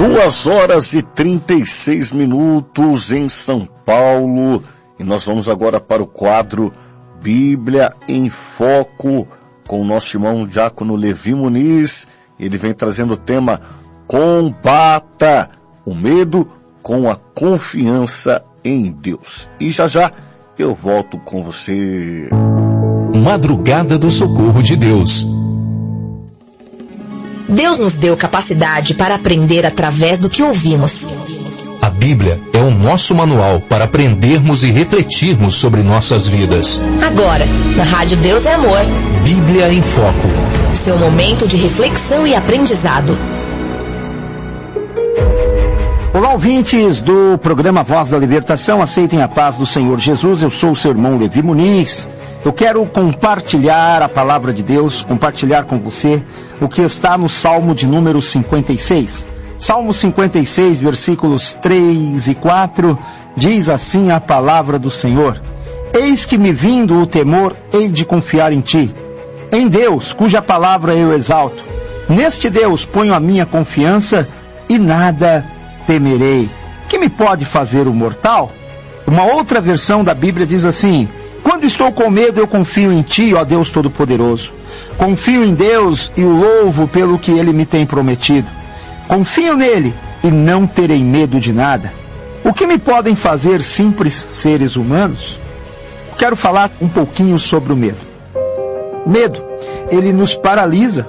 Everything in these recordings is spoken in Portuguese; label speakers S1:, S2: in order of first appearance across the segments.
S1: 2h36 em São Paulo, e nós vamos agora para o quadro Bíblia em Foco com o nosso irmão Diácono Levi Muniz. Ele vem trazendo o tema Combata o Medo com a Confiança em Deus. E já já eu volto com você.
S2: Madrugada do Socorro de Deus.
S3: Deus nos deu capacidade para aprender através do que ouvimos.
S2: A Bíblia é o nosso manual para aprendermos e refletirmos sobre nossas vidas.
S3: Agora, na Rádio Deus é Amor.
S2: Bíblia em Foco.
S3: Seu momento de reflexão e aprendizado.
S4: Olá, ouvintes do programa Voz da Libertação, aceitem a paz do Senhor Jesus. Eu sou o seu irmão Levi Muniz. Eu quero compartilhar a palavra de Deus, compartilhar com você o que está no Salmo de número 56. Salmo 56, versículos 3 e 4, diz assim a palavra do Senhor: Eis que me vindo o temor, hei de confiar em ti. Em Deus, cuja palavra eu exalto. Neste Deus ponho a minha confiança e nada temerei. Que me pode fazer o mortal? Uma outra versão da Bíblia diz assim: Quando estou com medo, eu confio em ti, ó Deus Todo-Poderoso. Confio em Deus e o louvo pelo que ele me tem prometido. Confio nele e não terei medo de nada. O que me podem fazer simples seres humanos? Quero falar um pouquinho sobre o medo. Medo, ele nos paralisa.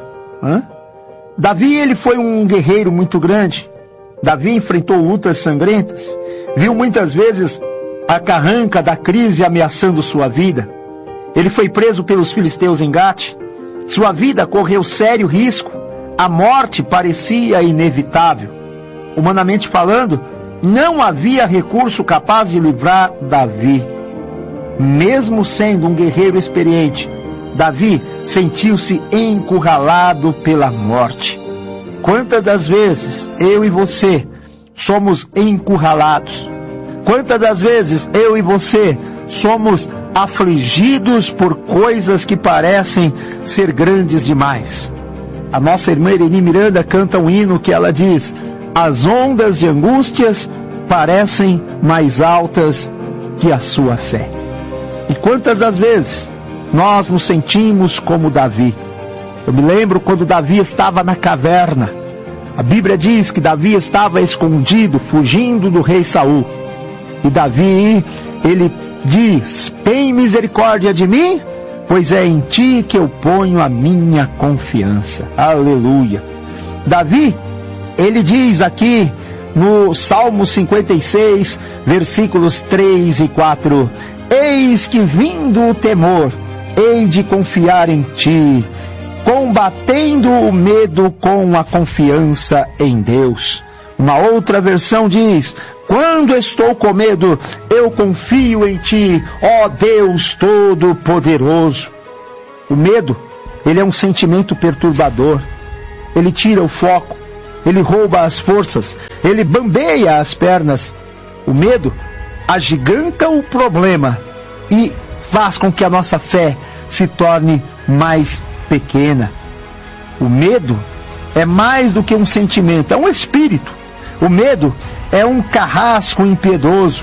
S4: Davi, ele foi um guerreiro muito grande. Davi enfrentou lutas sangrentas. Viu muitas vezes a carranca da crise ameaçando sua vida. Ele foi preso pelos filisteus em Gate. Sua vida correu sério risco. A morte parecia inevitável. Humanamente falando, não havia recurso capaz de livrar Davi. Mesmo sendo um guerreiro experiente, Davi sentiu-se encurralado pela morte. Quantas das vezes eu e você somos encurralados? Quantas das vezes eu e você somos afligidos por coisas que parecem ser grandes demais? A nossa irmã Irene Miranda canta um hino que ela diz: as ondas de angústias parecem mais altas que a sua fé. E quantas das vezes nós nos sentimos como Davi? Eu me lembro quando Davi estava na caverna. A Bíblia diz que Davi estava escondido, fugindo do rei Saul. E Davi, ele diz: tem misericórdia de mim, pois é em ti que eu ponho a minha confiança. Aleluia. Davi, ele diz aqui no Salmo 56, versículos 3 e 4: Eis que vindo o temor, hei de confiar em ti, combatendo o medo com a confiança em Deus. Uma outra versão diz: quando estou com medo, eu confio em ti, ó Deus Todo-Poderoso. O medo, ele é um sentimento perturbador. Ele tira o foco, ele rouba as forças, ele bambeia as pernas. O medo agiganta o problema e faz com que a nossa fé se torne mais pequena. O medo é mais do que um sentimento, é um espírito. O medo é um carrasco impiedoso.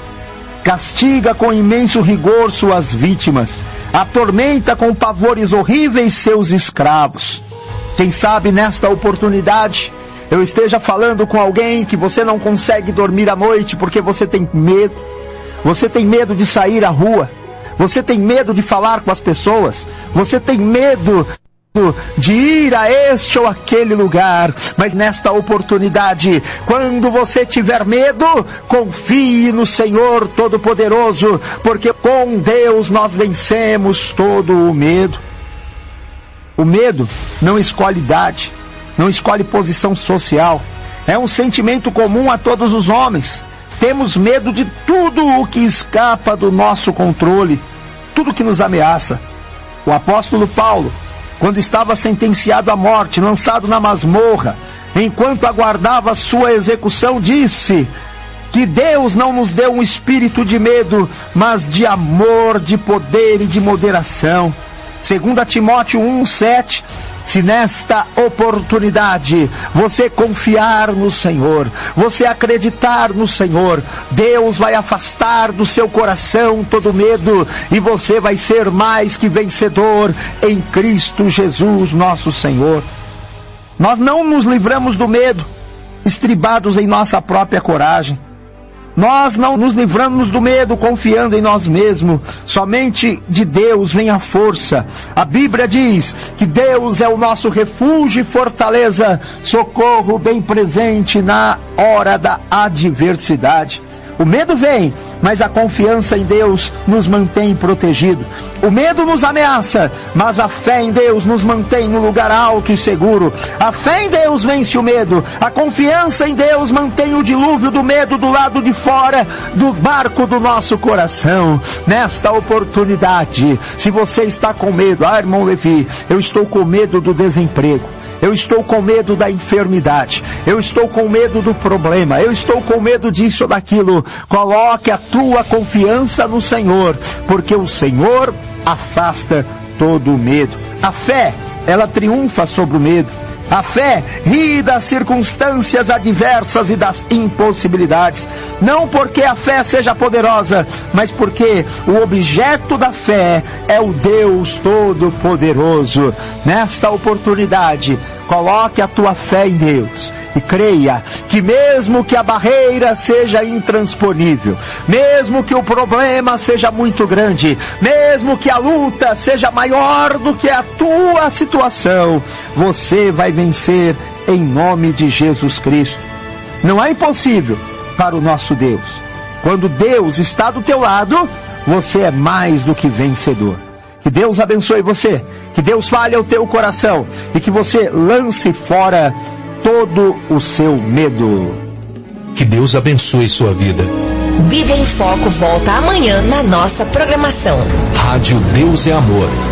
S4: Castiga com imenso rigor suas vítimas. Atormenta com pavores horríveis seus escravos. Quem sabe nesta oportunidade eu esteja falando com alguém que você não consegue dormir à noite porque você tem medo. Você tem medo de sair à rua. Você tem medo de falar com as pessoas. Você tem medo de ir a este ou aquele lugar. Mas nesta oportunidade, quando você tiver medo, confie no Senhor Todo-Poderoso, porque com Deus nós vencemos todo o medo. O medo não escolhe idade, não escolhe posição social. É um sentimento comum a todos os homens. Temos medo de tudo o que escapa do nosso controle, tudo que nos ameaça. O apóstolo Paulo, quando estava sentenciado à morte, lançado na masmorra, enquanto aguardava sua execução, disse que Deus não nos deu um espírito de medo, mas de amor, de poder e de moderação. 2 Timóteo 1:7 Se nesta oportunidade você confiar no Senhor, você acreditar no Senhor, Deus vai afastar do seu coração todo medo e você vai ser mais que vencedor em Cristo Jesus, nosso Senhor. Nós não nos livramos do medo, estribados em nossa própria coragem. Nós não nos livramos do medo confiando em nós mesmos. Somente de Deus vem a força. A Bíblia diz que Deus é o nosso refúgio e fortaleza, socorro bem presente na hora da adversidade. O medo vem, mas a confiança em Deus nos mantém protegidos. O medo nos ameaça, mas a fé em Deus nos mantém no lugar alto e seguro. A fé em Deus vence o medo. A confiança em Deus mantém o dilúvio do medo do lado de fora do barco do nosso coração. Nesta oportunidade, se você está com medo, irmão Levi, eu estou com medo do desemprego. Eu estou com medo da enfermidade. Eu estou com medo do problema. Eu estou com medo disso ou daquilo. Coloque a tua confiança no Senhor, porque o Senhor afasta todo o medo. A fé, ela triunfa sobre o medo. A fé ri das circunstâncias adversas e das impossibilidades. Não porque a fé seja poderosa, mas porque o objeto da fé é o Deus Todo-Poderoso. Nesta oportunidade, coloque a tua fé em Deus e creia que mesmo que a barreira seja intransponível, mesmo que o problema seja muito grande, mesmo que a luta seja maior do que a tua situação, você vai vencer em nome de Jesus Cristo. Não há impossível para o nosso Deus. Quando Deus está do teu lado, você é mais do que vencedor. Que Deus abençoe você, que Deus fale ao teu coração e que você lance fora todo o seu medo.
S2: Que Deus abençoe sua vida.
S3: Bíblia em Foco volta amanhã na nossa programação.
S2: Rádio Deus é Amor.